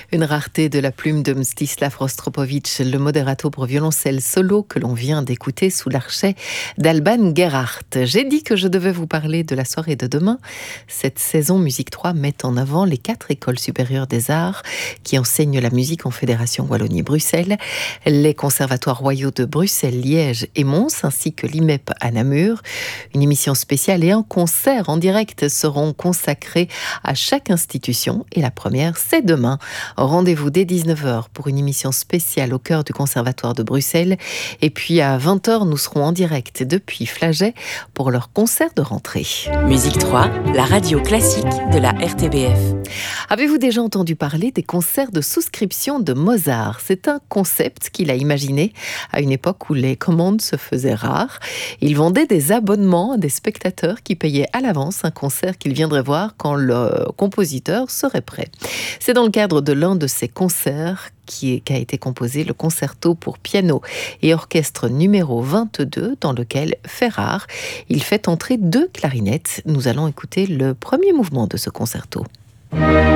Une rareté de la plume de Mstislav Rostropovitch, le moderato pour violoncelle solo que l'on vient d'écouter sous l'archet d'Alban Gerhardt. J'ai dit que je devais vous parler de la soirée de demain. Cette saison Musique 3 met en avant les 4 écoles supérieures des arts qui enseignent la musique en Fédération Wallonie-Bruxelles, les conservatoires royaux de Bruxelles, Liège et Mons, ainsi que l'IMEP à Namur. Une émission spéciale et un concert en direct seront consacrés à chaque institution et la première, c'est demain. Rendez-vous dès 19h pour une émission spéciale au cœur du Conservatoire de Bruxelles. Et puis à 20h, nous serons en direct depuis Flagey pour leur concert de rentrée. Musique 3, la radio classique de la RTBF. Avez-vous déjà entendu parler des concerts de souscription de Mozart ? C'est un concept qu'il a imaginé à une époque où les commandes se faisaient rares. Il vendait des abonnements à des spectateurs qui payaient à l'avance un concert qu'ils viendraient voir quand le compositeur serait prêt. C'est dans le cadre de l'un de ces concerts qu'a été composé le concerto pour piano et orchestre numéro 22, dans lequel Ferrar, il fait entrer 2 clarinettes. Nous allons écouter le premier mouvement de ce concerto.